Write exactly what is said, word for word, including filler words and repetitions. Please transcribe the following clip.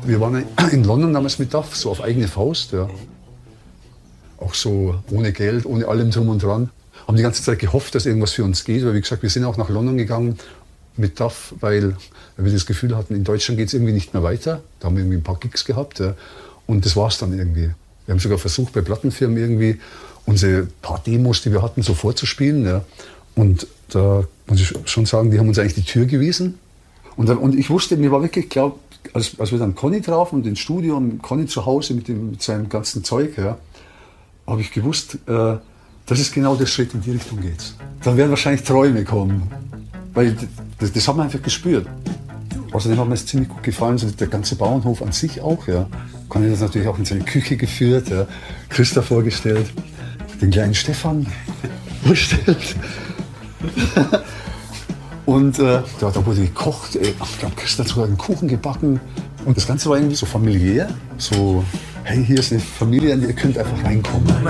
Wir waren in London damals mit Duff, so auf eigene Faust. Ja. Auch so ohne Geld, ohne allem drum und dran. Haben die ganze Zeit gehofft, dass irgendwas für uns geht. Weil wie gesagt, wir sind auch nach London gegangen mit Duff, weil wir das Gefühl hatten, in Deutschland geht es irgendwie nicht mehr weiter. Da haben wir irgendwie ein paar Gigs gehabt. Ja. Und das war es dann irgendwie. Wir haben sogar versucht, bei Plattenfirmen irgendwie unsere paar Demos, die wir hatten, so vorzuspielen. Ja. Und da muss ich schon sagen, die haben uns eigentlich die Tür gewiesen. Und, und ich wusste, mir war wirklich klar, als, als wir dann Conny trafen und ins Studio und Conny zu Hause mit, dem, mit seinem ganzen Zeug, ja, habe ich gewusst, äh, das ist genau der Schritt, in die Richtung geht. Dann werden wahrscheinlich Träume kommen. Weil das, das haben wir einfach gespürt. Außerdem hat mir es ziemlich gut gefallen, so der ganze Bauernhof an sich auch. Ja. Conny hat das natürlich auch in seine Küche geführt, ja. Christa vorgestellt, den kleinen Stefan vorgestellt. Und äh, da, da wurde gekocht, äh, ich glaube, Christa hat sogar einen Kuchen gebacken. Und das Ganze war irgendwie so familiär, so, hey, hier ist eine Familie, an die ihr könnt einfach reinkommen.